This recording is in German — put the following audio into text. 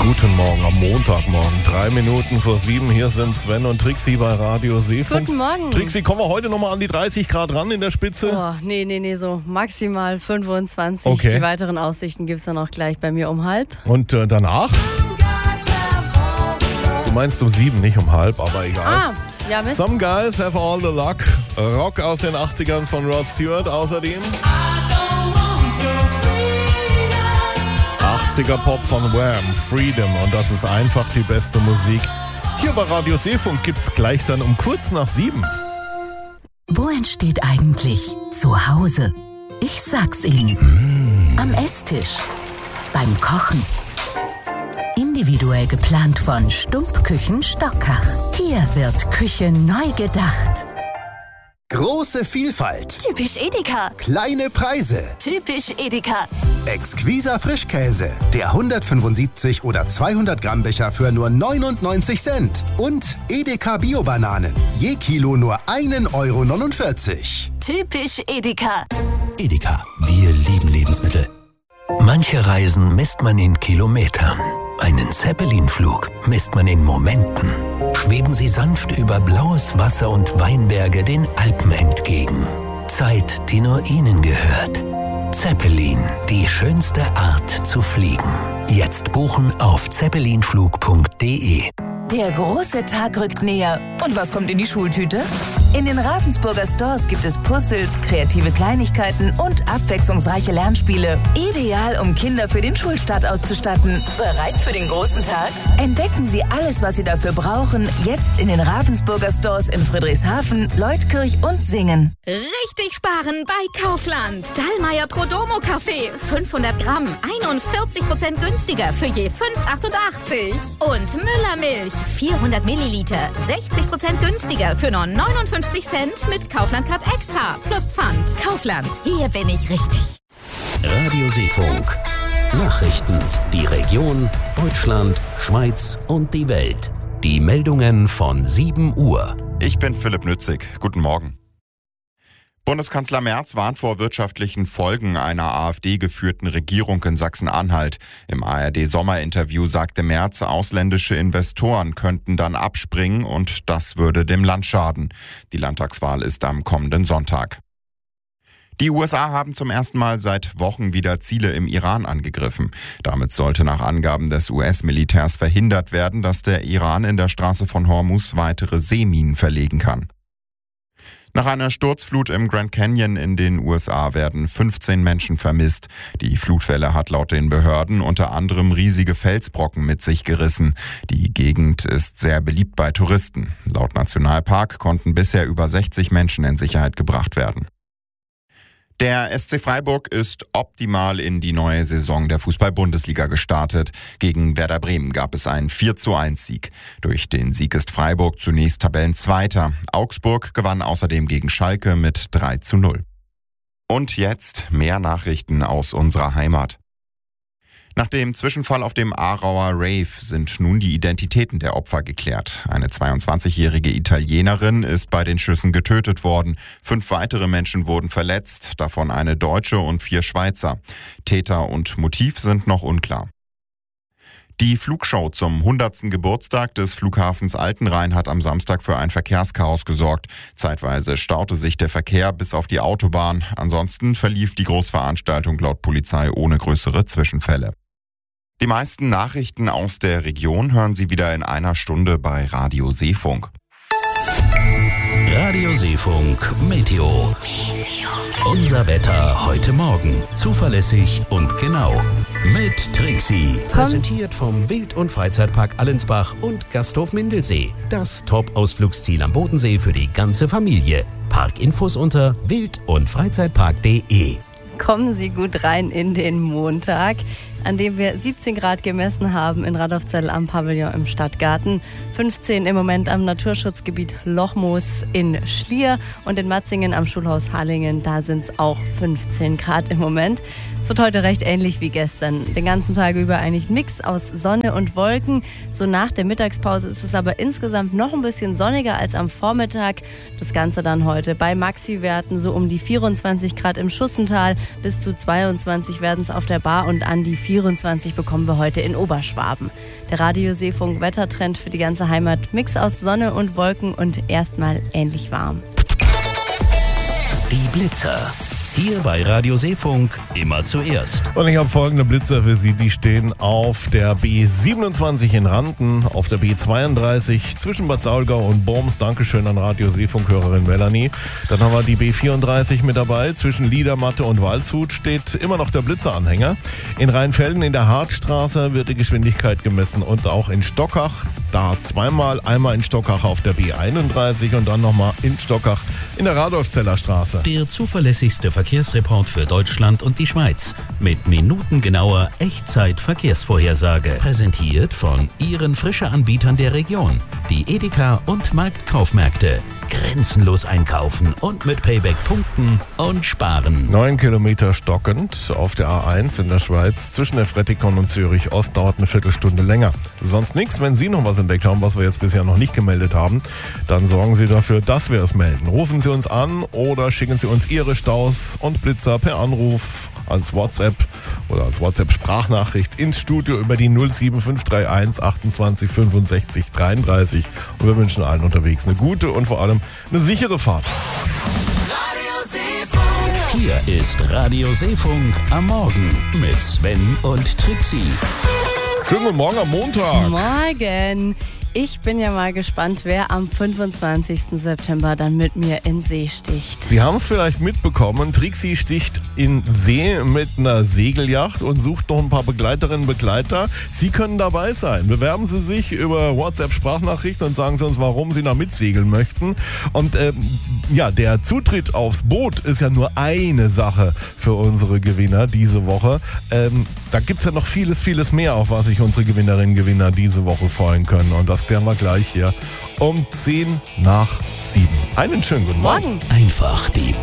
Guten Morgen am Montagmorgen, 3 Minuten vor 7. Hier sind Sven und Trixi bei Radio Seefunk. Guten Morgen. Trixi, kommen wir heute nochmal an die 30 Grad ran in der Spitze? Oh, nee, so maximal 25. Okay. Die weiteren Aussichten gibt es dann auch gleich bei mir um 6:30. Und danach? Du meinst um 7, nicht um 6:30, aber egal. Ja, Mist. Some Guys Have All the Luck. Rock aus den 80ern von Rod Stewart. Außerdem 80er Pop von Wham, Freedom. Und das ist einfach die beste Musik. Hier bei Radio Seefunk gibt's gleich dann um kurz nach 7. Wo entsteht eigentlich Zuhause? Ich sag's Ihnen. Am Esstisch. Beim Kochen. Individuell geplant von Stumpfküchen Stockach. Hier wird Küche neu gedacht. Große Vielfalt. Typisch Edeka. Kleine Preise. Typisch Edeka. Exquiser Frischkäse. Der 175 oder 200 Gramm Becher für nur 99 Cent. Und Edeka Bio-Bananen. Je Kilo nur 1,49 €. Typisch Edeka. Edeka, wir lieben Lebensmittel. Manche Reisen misst man in Kilometern. Einen Zeppelin-Flug misst man in Momenten. Schweben Sie sanft über blaues Wasser und Weinberge den Alpen entgegen. Zeit, die nur Ihnen gehört. Zeppelin, die schönste Art zu fliegen. Jetzt buchen auf zeppelinflug.de. Der große Tag rückt näher. Und was kommt in die Schultüte? In den Ravensburger Stores gibt es Puzzles, kreative Kleinigkeiten und abwechslungsreiche Lernspiele. Ideal, um Kinder für den Schulstart auszustatten. Bereit für den großen Tag? Entdecken Sie alles, was Sie dafür brauchen, jetzt in den Ravensburger Stores in Friedrichshafen, Leutkirch und Singen. Richtig sparen bei Kaufland. Dallmayr Prodomo Kaffee. 500 Gramm. 41% günstiger für je 5,88. Und Müller Milch. 400 Milliliter. 60% günstiger für nur 59 Cent mit Kaufland-Card Extra. Plus Pfand. Kaufland. Hier bin ich richtig. Radio Seefunk. Nachrichten. Die Region, Deutschland, Schweiz und die Welt. Die Meldungen von 7 Uhr. Ich bin Philipp Nützig. Guten Morgen. Bundeskanzler Merz warnt vor wirtschaftlichen Folgen einer AfD-geführten Regierung in Sachsen-Anhalt. Im ARD-Sommerinterview sagte Merz, ausländische Investoren könnten dann abspringen und das würde dem Land schaden. Die Landtagswahl ist am kommenden Sonntag. Die USA haben zum ersten Mal seit Wochen wieder Ziele im Iran angegriffen. Damit sollte nach Angaben des US-Militärs verhindert werden, dass der Iran in der Straße von Hormuz weitere Seeminen verlegen kann. Nach einer Sturzflut im Grand Canyon in den USA werden 15 Menschen vermisst. Die Flutwelle hat laut den Behörden unter anderem riesige Felsbrocken mit sich gerissen. Die Gegend ist sehr beliebt bei Touristen. Laut Nationalpark konnten bisher über 60 Menschen in Sicherheit gebracht werden. Der SC Freiburg ist optimal in die neue Saison der Fußball-Bundesliga gestartet. Gegen Werder Bremen gab es einen 4:1-Sieg. Durch den Sieg ist Freiburg zunächst Tabellenzweiter. Augsburg gewann außerdem gegen Schalke mit 3:0. Und jetzt mehr Nachrichten aus unserer Heimat. Nach dem Zwischenfall auf dem Aarauer Rave sind nun die Identitäten der Opfer geklärt. Eine 22-jährige Italienerin ist bei den Schüssen getötet worden. 5 weitere Menschen wurden verletzt, davon eine Deutsche und 4 Schweizer. Täter und Motiv sind noch unklar. Die Flugshow zum 100. Geburtstag des Flughafens Altenrhein hat am Samstag für ein Verkehrschaos gesorgt. Zeitweise staute sich der Verkehr bis auf die Autobahn. Ansonsten verlief die Großveranstaltung laut Polizei ohne größere Zwischenfälle. Die meisten Nachrichten aus der Region hören Sie wieder in einer Stunde bei Radio Seefunk. Radio Seefunk Meteo. Unser Wetter heute Morgen. Zuverlässig und genau. Mit Trixi. Präsentiert vom Wild- und Freizeitpark Allensbach und Gasthof Mindelsee. Das Top-Ausflugsziel am Bodensee für die ganze Familie. Parkinfos unter wild- und freizeitpark.de. Kommen Sie gut rein in den Montag, an dem wir 17 Grad gemessen haben in Radolfzell am Pavillon im Stadtgarten, 15 im Moment am Naturschutzgebiet Lochmoos in Schlier und in Matzingen am Schulhaus Harlingen, da sind es auch 15 Grad im Moment. Es wird heute recht ähnlich wie gestern. Den ganzen Tag über eigentlich ein Mix aus Sonne und Wolken. So nach der Mittagspause ist es aber insgesamt noch ein bisschen sonniger als am Vormittag. Das Ganze dann heute bei Maxi-Werten so um die 24 Grad im Schussental, bis zu 22 werden es auf der Bar und an die 24 24 bekommen wir heute in Oberschwaben. Der Radio Seefunk Wettertrend für die ganze Heimat. Mix aus Sonne und Wolken und erstmal ähnlich warm. Die Blitzer. Hier bei Radio Seefunk immer zuerst. Und ich habe folgende Blitzer für Sie. Die stehen auf der B27 in Randen, auf der B32 zwischen Bad Saulgau und Worms. Dankeschön an Radio Seefunk-Hörerin Melanie. Dann haben wir die B34 mit dabei. Zwischen Liedermatte und Waldshut steht immer noch der Blitzeranhänger. In Rheinfelden in der Hartstraße wird die Geschwindigkeit gemessen und auch in Stockach. Da zweimal, einmal in Stockach auf der B31 und dann nochmal in Stockach in der Radolfzeller Straße. Der zuverlässigste Verkehrsreport für Deutschland und die Schweiz. Mit minutengenauer Echtzeit-Verkehrsvorhersage. Präsentiert von Ihren Frische-Anbietern der Region. Die Edeka und Marktkaufmärkte. Grenzenlos einkaufen und mit Payback punkten und sparen. 9 Kilometer stockend auf der A1 in der Schweiz zwischen der Frettikon und Zürich Ost dauert eine Viertelstunde länger. Sonst nichts. Wenn Sie noch was entdeckt haben, was wir jetzt bisher noch nicht gemeldet haben, dann sorgen Sie dafür, dass wir es melden. Rufen Sie uns an oder schicken Sie uns Ihre Staus und Blitzer per Anruf, als WhatsApp oder als WhatsApp-Sprachnachricht ins Studio über die 07531 28 65 33. Und wir wünschen allen unterwegs eine gute und vor allem eine sichere Fahrt. Hier ist Radio Seefunk am Morgen mit Sven und Trixie. Schönen guten Morgen am Montag. Morgen. Ich bin ja mal gespannt, wer am 25. September dann mit mir in See sticht. Sie haben es vielleicht mitbekommen, Trixie sticht in See mit einer Segelyacht und sucht noch ein paar Begleiterinnen und Begleiter. Sie können dabei sein. Bewerben Sie sich über WhatsApp-Sprachnachricht und sagen Sie uns, warum Sie da mitsegeln möchten. Und der Zutritt aufs Boot ist ja nur eine Sache für unsere Gewinner diese Woche. Da gibt es ja noch vieles, vieles mehr, auf was sich unsere Gewinnerinnen und Gewinner diese Woche freuen können. Und das klären wir gleich hier um 10 nach 7. Einen schönen guten Morgen. Einfach die